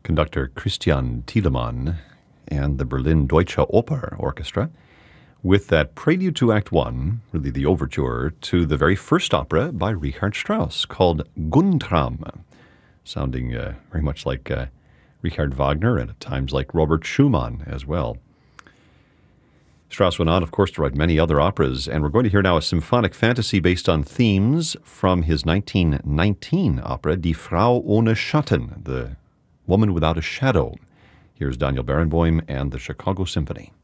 conductor Christian Thielemann and the Berlin Deutsche Oper Orchestra with that prelude to Act One, really the overture to the very first opera by Richard Strauss called Guntram, sounding very much like Richard Wagner and at times like Robert Schumann as well. Strauss went on, of course, to write many other operas, and we're going to hear now a symphonic fantasy based on themes from his 1919 opera, Die Frau ohne Schatten, the Woman Without a Shadow. Here's Daniel Barenboim and the Chicago Symphony.